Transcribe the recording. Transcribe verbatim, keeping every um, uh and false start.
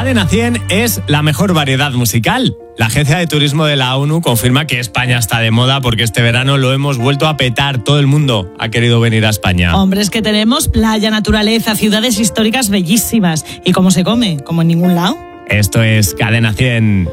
Cadena cien es la mejor variedad musical. La Agencia de Turismo de la ONU confirma que España está de moda porque este verano lo hemos vuelto a petar. Todo el mundo ha querido venir a España. Hombre, es que tenemos playa, naturaleza, ciudades históricas bellísimas. ¿Y cómo se come? Como en ningún lado. Esto es Cadena cien.